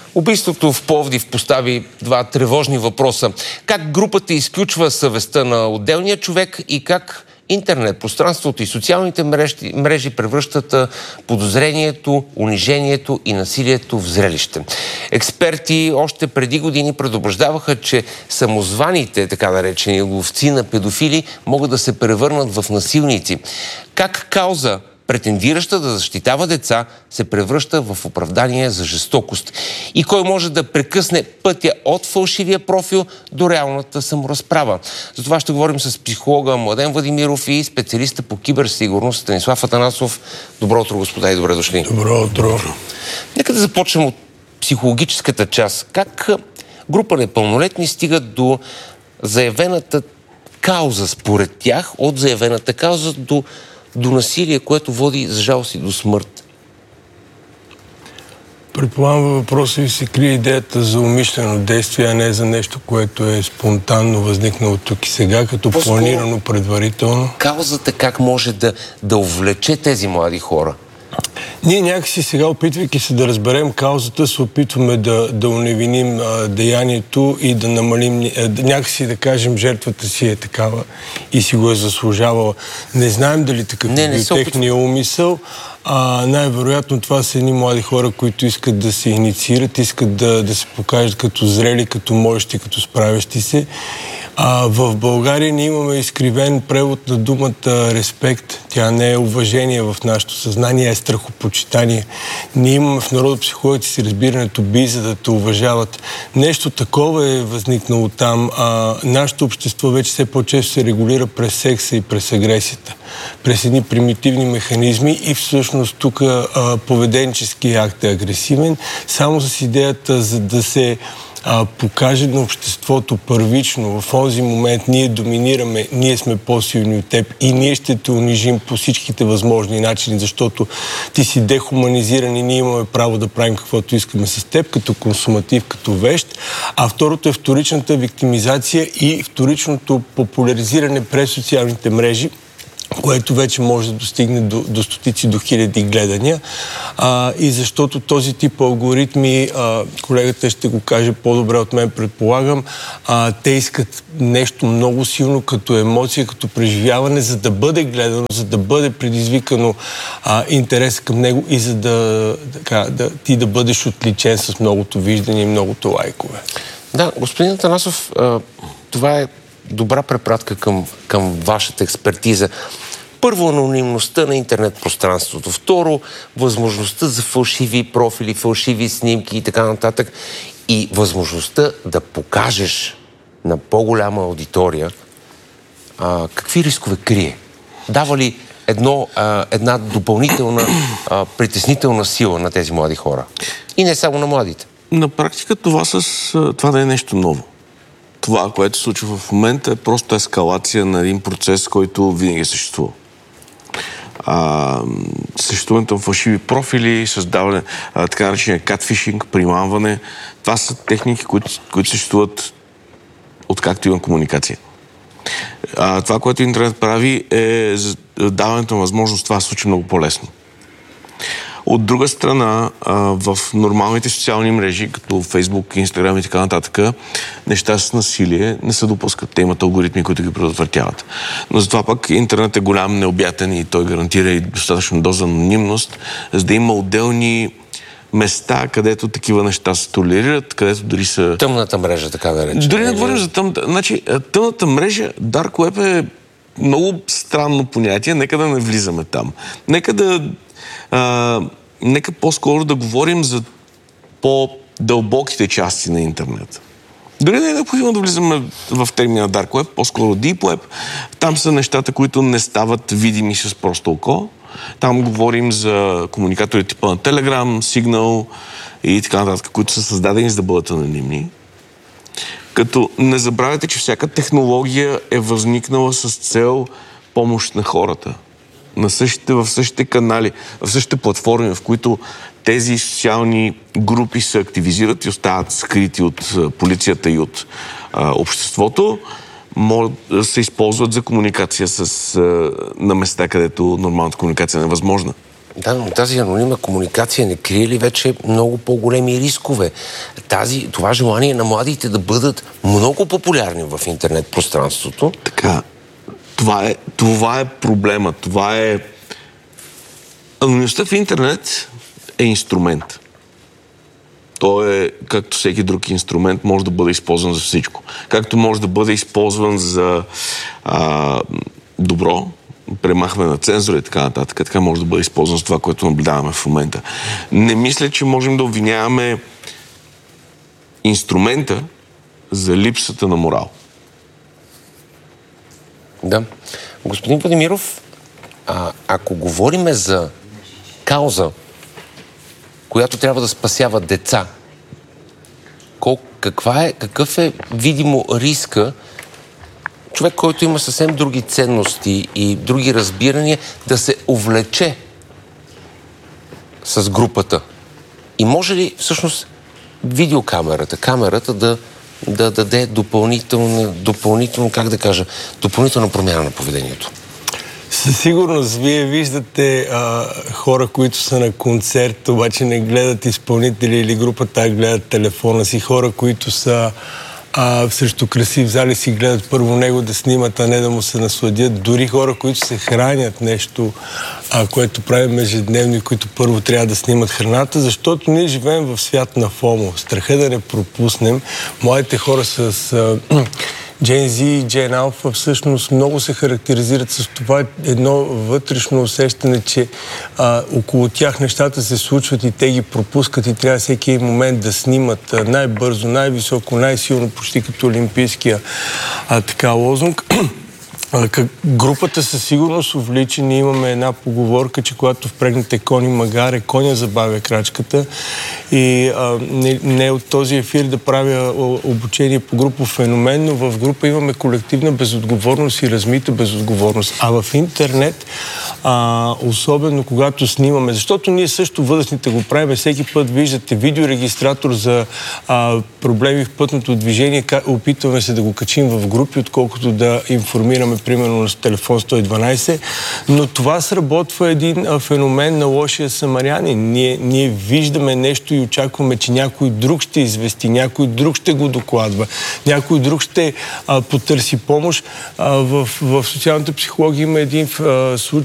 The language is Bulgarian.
Убийството в Пловдив постави два тревожни въпроса. Как групата изключва съвестта на отделния човек и как интернет, пространството и социалните мрежи превръщат подозрението, унижението и насилието в зрелище. Експерти още преди години предупреждаваха, че самозваните, така наречени ловци на педофили, могат да се превърнат в насилници. Как кауза, претендираща да защитава деца, се превръща в оправдание за жестокост. И кой може да прекъсне пътя от фалшивия профил до реалната саморазправа. За това ще говорим с психолога Младен Владимиров и специалиста по киберсигурност Станислав Атанасов. Добро утро, господа, и добре дошли. Добро утро. Нека да започнем от психологическата част. Как група непълнолетни стигат до заявената кауза според тях, от заявената кауза до насилие, което води, за жалост, и до смърт? Предполагам, във въпроса ви се крие идеята за умишлено действие, а не за нещо, което е спонтанно възникнало тук и сега, като планирано предварително. Каузата как може да увлече тези млади хора? Ние някакси сега, опитвайки се да разберем каузата, се опитваме да уневиним деянието и да намалим, някакси да кажем, жертвата си е такава и си го е заслужавала. Не знаем дали такъв е бил техния умисъл. Най-вероятно това са едни млади хора, които искат да се инициират, искат да се покажат като зрели, като можещи, като справящи се. В България ние имаме изкривен превод на думата респект. Тя не е уважение в нашето съзнание, е страхопочитание. Ние имаме в народопсихологията си разбирането би, за да те уважават. Нещо такова е възникнало там. Нашето общество вече все по-често се регулира през секса и през агресията. През едни примитивни механизми и всъщност тук поведенчески акт е агресивен, само с идеята за да се покаже на обществото първично, в този момент ние доминираме, ние сме по-силни от теб и ние ще те унижим по всичките възможни начини, защото ти си дехуманизиран и ние имаме право да правим каквото искаме с теб, като консуматив, като вещ. А второто е вторичната виктимизация и вторичното популяризиране през социалните мрежи, което вече може да достигне до стотици, до хиляди гледания. И защото този тип алгоритми, колегата ще го каже по-добре от мен, предполагам, те искат нещо много силно като емоция, като преживяване, за да бъде гледано, за да бъде предизвикано интерес към него и за ти да бъдеш отличен с многото виждане и многото лайкове. Да, господин Атанасов, това е добра препратка към вашата експертиза. Първо, анонимността на интернет пространството. Второ, възможността за фалшиви профили, фалшиви снимки и така нататък. И възможността да покажеш на по-голяма аудитория какви рискове крие. Дава ли една допълнителна притеснителна сила на тези млади хора? И не само на младите. На практика това не е нещо ново. Това, което се случва в момента, е просто ескалация на един процес, който винаги е съществувал. Съществуването на фалшиви профили, създаване, така наречения катфишинг, примамване, това са техники, които съществуват откакто има комуникация. Това, което интернет прави, е даването на възможност това да се случи много по-лесно. От друга страна, в нормалните социални мрежи, като Фейсбук, Инстаграм и така нататък, неща с насилие не се допускат. Те имат алгоритми, които ги предотвратяват. Но затова пък интернет е голям, необятен и той гарантира и достатъчно доза анонимност, за да има отделни места, където такива неща се толерират, където дори са... Тъмната мрежа, така да речем. Дори не говорим за тъмната... Значи, тъмната мрежа, Dark Web е много странно понятие. Нека да не влизаме там. Нека по-скоро да говорим за по-дълбоките части на интернет. Дори не е необходимо да влизаме в термина Dark Web, по-скоро Deep Web. Там са нещата, които не стават видими с просто око. Там говорим за комуникатори типа на Telegram, Signal и така нататък, които са създадени за да бъдат анонимни. Като не забравяйте, че всяка технология е възникнала с цел помощ на хората. В същите канали, в същите платформи, в които тези социални групи се активизират и остават скрити от полицията и от обществото, могат да се използват за комуникация на места, където нормалната комуникация не е възможна. Да, но тази анонимна комуникация не крие ли вече много по-големи рискове? Това желание на младите да бъдат много популярни в интернет пространството. Така, това е проблема. Анонимността в интернет е инструмент. Той е, както всеки друг инструмент, може да бъде използван за всичко. Както може да бъде използван за добро, премахване на цензура и така нататък. Така може да бъде използван за това, което наблюдаваме в момента. Не мисля, че можем да обвиняваме инструмента за липсата на морал. Да. Господин Владимиров, ако говориме за кауза, която трябва да спасява деца, какъв е видимо риска човек, който има съвсем други ценности и други разбирания, да се увлече с групата? И може ли всъщност камерата да даде допълнително, как да кажа, допълнителна промяна на поведението? Със сигурност вие виждате хора, които са на концерт, обаче не гледат изпълнители или групата, а гледат телефона си. Хора, които са срещу красив зали, си гледат първо него да снимат, а не да му се насладят. Дори хора, които се хранят нещо, което правим ежедневно и които първо трябва да снимат храната, защото ние живеем в свят на ФОМО. Страха да не пропуснем. Младите хора с Gen Z и Gen Alpha всъщност много се характеризират с това едно вътрешно усещане, че около тях нещата се случват и те ги пропускат и трябва всеки момент да снимат най-бързо, най-високо, най-силно, почти като олимпийския лозунг. Групата със сигурност увлича. Ние имаме една поговорка, че когато впрегнете кони магаре, коня забавя крачката. И не от този ефир да правя обучение по групов феномен, но в група имаме колективна безотговорност и размита безотговорност. А в интернет, особено когато снимаме, защото ние също възрастните го правим, всеки път виждате видеорегистратор за проблеми в пътното движение, опитваме се да го качим в групи, отколкото да информираме примерно на телефон 112, но това сработва един феномен на лошия самарянин. Ние виждаме нещо и очакваме, че някой друг ще извести, някой друг ще го докладва, някой друг ще потърси помощ. В социалната психология има един случай,